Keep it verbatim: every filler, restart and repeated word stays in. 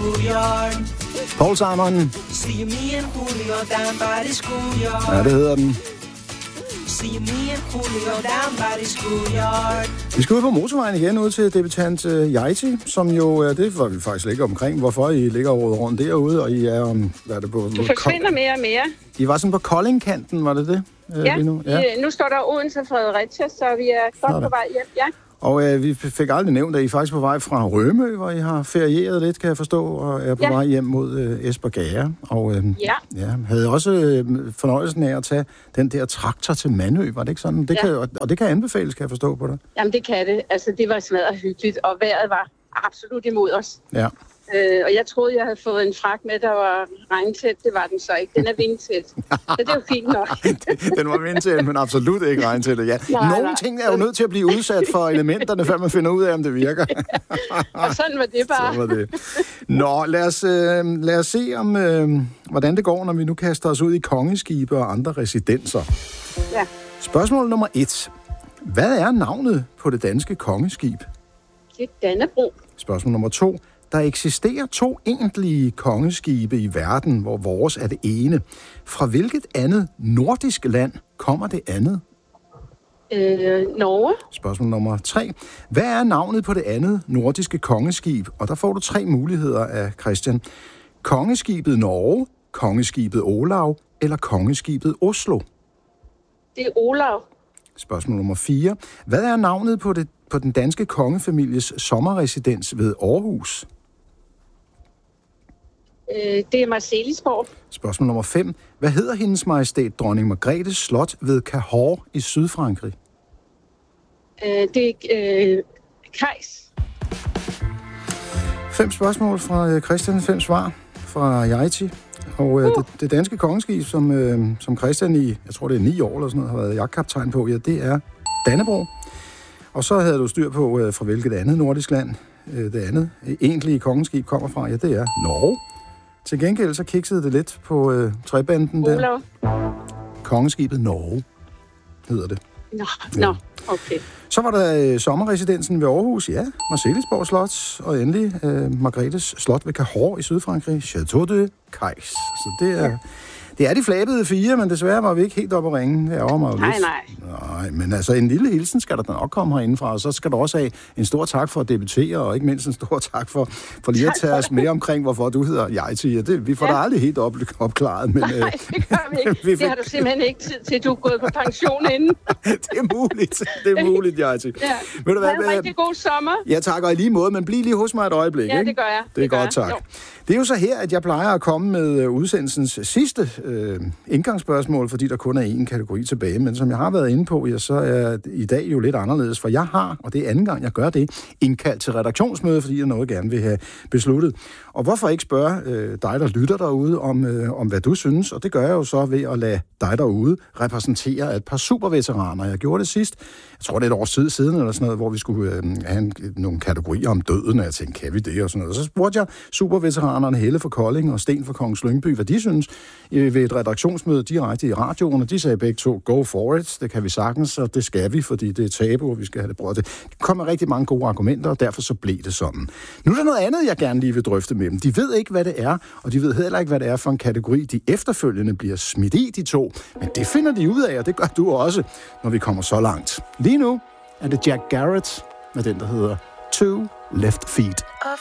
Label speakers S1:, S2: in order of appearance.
S1: schoolyard.
S2: Paul Simon.
S1: See me and Julio down by the schoolyard.
S2: Ja, det hedder den.
S1: See me and Julio down by the schoolyard.
S2: Vi skal ud på motorvejen igen, ud til debutant uh, Yaiti, som jo, uh, det var vi faktisk ikke omkring, hvorfor I ligger og rundt derude, og I er om, hvad er det på?
S3: Du forsvinder mere og mere.
S2: I var sådan på Koldingkanten, var det det? Uh,
S3: Ja,
S2: nu? ja.
S3: I, nu står der Odense Fredericia, så vi er godt
S2: Sådan.
S3: på vej hjem, ja.
S2: Og uh, vi fik aldrig nævnt, at I er faktisk på vej fra Rømø, hvor I har ferieret lidt, kan jeg forstå, og er på
S3: Ja.
S2: vej hjem mod uh, Espergærde. Og uh,
S3: Ja.
S2: ja, havde også uh, fornøjelsen af at tage den der traktor til Mandø, var det ikke sådan? Det
S3: Ja.
S2: kan, og, og det kan anbefales, kan jeg forstå på dig.
S3: Jamen, det kan det. Altså, det var smadret hyggeligt, og vejret var absolut imod os.
S2: Ja.
S3: Øh, og jeg troede, jeg havde fået en frak med, der var regntæt. Det var den så ikke. Den er vindtæt. Så det er jo fint nok.
S2: Den var vindtæt, men absolut ikke regntæt. Ja.
S3: Nej,
S2: Nogle
S3: nej.
S2: ting er jo nødt til at blive udsat for elementerne, før man finder ud af, om det virker.
S3: Og sådan var det bare.
S2: Så var det. Nå, lad os, øh, lad os se, om, øh, hvordan det går, når vi nu kaster os ud i kongeskibe og andre residenser.
S3: Ja.
S2: Spørgsmål nummer et. Hvad er navnet på det danske kongeskib?
S3: Det er Dannebrog.
S2: Spørgsmål nummer to. Der eksisterer to egentlige kongeskibe i verden, hvor vores er det ene. Fra hvilket andet nordisk land kommer det andet?
S3: Øh, Norge.
S2: Spørgsmål nummer tre. Hvad er navnet på det andet nordiske kongeskib? Og der får du tre muligheder af Christian. Kongeskibet Norge, kongeskibet Olav eller kongeskibet Oslo?
S3: Det er Olav.
S2: Spørgsmål nummer fire. Hvad er navnet på, det, på den danske kongefamilies sommerresidens ved Aarhus?
S3: Øh, det er Marselisborg.
S2: Spørgsmål nummer fem. Hvad hedder hendes majestæt dronning Margrethes slot ved Cahors i Sydfrankrig?
S3: Øh, det er øh, Kajs.
S2: Fem spørgsmål fra øh, Christian, fem svar fra Yaiti. Og øh,
S3: Uh.
S2: det, det danske kongeskib, som, øh, som Christian i, jeg tror det er ni år eller sådan noget, har været jagtkaptajn på, ja, det er Dannebrog. Og så havde du styr på, øh, fra hvilket andet nordisk land øh, det andet egentlige kongeskib kommer fra, ja, det er Norge. Til gengæld så kiksede det lidt på øh, trebanden der.
S3: Olav.
S2: Kongeskibet Norge hedder det.
S3: Nå,
S2: Ja.
S3: nå, okay.
S2: Så var der øh, sommerresidensen ved Aarhus, ja, Marselisborg Slot, og endelig øh, Margrethes slot ved Cahors i Sydfrankrig, Château de Cayx. Så det er, det er de flabede fire, men desværre var vi ikke helt oppe at ringe. Det ærger mig jo
S3: Nej,
S2: lidt.
S3: nej.
S2: Nej, men altså en lille hilsen skal der da nok komme herindefra, og så skal der også have en stor tak for at debutere, og ikke mindst en stor tak for, for lige at tage os med omkring, hvorfor du hedder Yaiti. Ja, det, vi får ja. da aldrig helt op, opklaret, men...
S3: Nej, det gør vi ikke.
S2: vi fik...
S3: Det har du simpelthen ikke tid til, du er gået på pension inden.
S2: Det er muligt, det er muligt, Yaiti.
S3: Ja.
S2: Ved du hvad,
S3: Ha' en rigtig god sommer.
S2: Ja, tak, og i lige måde, men bliv lige hos mig et øjeblik,
S3: Ja,
S2: ikke?
S3: det gør jeg.
S2: Det er
S3: Det gør
S2: godt,
S3: jeg.
S2: tak.
S3: Jo.
S2: Det er jo så her, at jeg plejer at komme med øh, udsendelsens sidste øh, indgangsspørgsmål, fordi der kun er én kategori tilbage. Men som jeg har været inde på, ja, så er i dag jo lidt anderledes, for jeg har, og det er anden gang, jeg gør det, indkaldt til redaktionsmøde, fordi jeg noget gerne vil have besluttet. Og hvorfor ikke spørge øh, dig, der lytter derude, om, øh, om hvad du synes? Og det gør jeg jo så ved at lade dig derude repræsentere et par superveteraner. Jeg gjorde det sidst, jeg tror det er et års tid siden, eller sådan noget, hvor vi skulle øh, have en, nogle kategorier om døden, og jeg tænkte, kan vi det? Og sådan noget. Og så spurgte jeg superveteranerne Helle fra Kolding og Sten fra Kongens Lyngby, hvad de synes øh, ved et redaktionsmøde direkte i radioen, og de sagde begge to, go for it, det kan vi sagtens, og det skal vi, fordi det er tabu, og vi skal have det brugt. Det kom med rigtig mange gode argumenter, og derfor så blev det sådan. Nu er der noget andet, jeg gerne lige vil drøfte med dem. De ved ikke, hvad det er, og de ved heller ikke, hvad det er for en kategori, de efterfølgende bliver smidt i, de to. Men det finder de ud af, og det gør du også, når vi kommer så langt. Lige nu er det Jack Garrett med den, der hedder Two Left Feet.